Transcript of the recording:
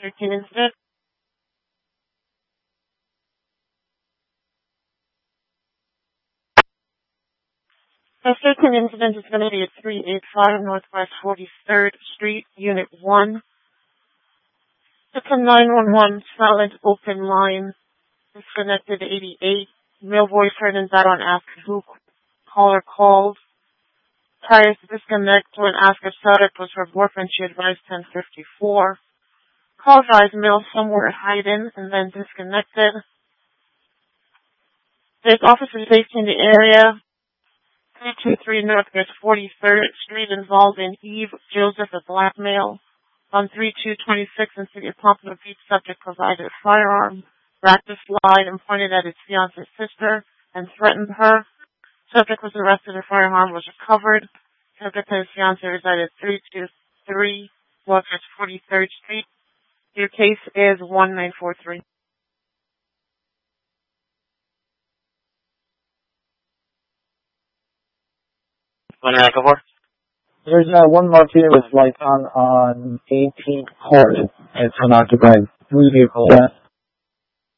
13 incident. The 13 incident is going to be at 385 Northwest 43rd Street, Unit 1. It's a 911 solid open line. Disconnected 88. Male voice heard in background ask who caller called. Prior to disconnect, when asked if Sadek was her boyfriend, she advised 1054. Call advised male somewhere hiding and then disconnected. There's officer safety in the area. 323 Northwest 43rd Street involved in Eve Joseph, a black male. On 3226 in City of Pompano Beach, subject provided a firearm, racked a slide and pointed at his fiance's sister and threatened her. Subject was arrested and firearm was recovered. Subject and his fiance resided at 323 Northwest 43rd Street. Your case is 1943. What did I go for? There's one market with lights on 18th Court. It's unoccupied. 3 vehicles.